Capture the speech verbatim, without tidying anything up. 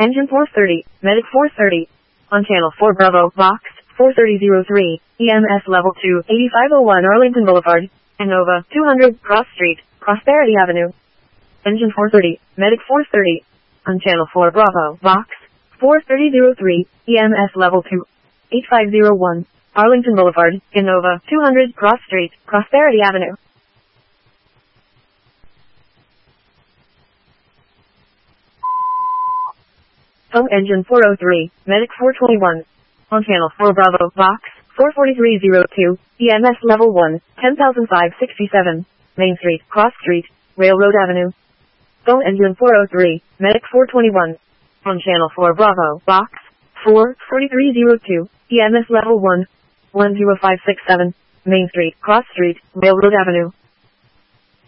Engine four thirty, Medic four thirty. On channel four Bravo, Box, four thirty oh three, E M S level two, eighty-five oh one Arlington Boulevard, Innova, two hundred, Cross Street, Prosperity Avenue. Engine four thirty, Medic four thirty. On channel four Bravo, Box, four thirty oh three, E M S level two, eighty-five oh one, Arlington Boulevard, Innova, two hundred, Cross Street, Prosperity Avenue. Phone engine four oh three, Medic four twenty-one. On channel four Bravo, Box, four forty-three oh two, E M S level one, ten thousand five hundred sixty-seven, Main Street, Cross Street, Railroad Avenue. Phone engine four oh three, Medic four twenty-one. On channel four Bravo, Box, four forty-three oh two, E M S level one, one oh five six seven, Main Street, Cross Street, Railroad Avenue.